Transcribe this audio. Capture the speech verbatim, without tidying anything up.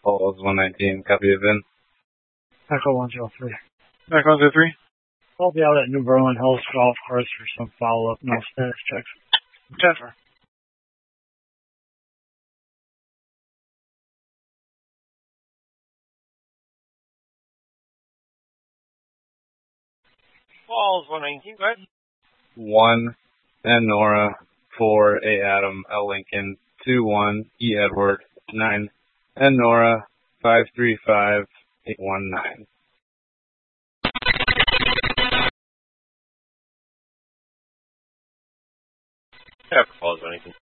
Falls one nineteen, copy of in. Echo one zero three. Back on to three. I'll be out at New Berlin Hills Golf Course for some follow-up, no status checks. Denver. Falls one nineteen, go ahead. one, N Nora, four, A Adam, L Lincoln, two one, E Edward, nine, N Nora, five three five, eight one nine. After Falls one nineteen.